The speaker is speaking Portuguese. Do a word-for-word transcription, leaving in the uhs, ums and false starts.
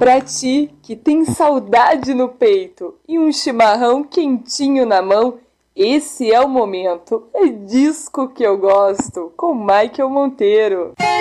Pra ti que tem saudade no peito e um chimarrão quentinho na mão, esse é o momento. É disco que eu gosto, com Michael Monteiro.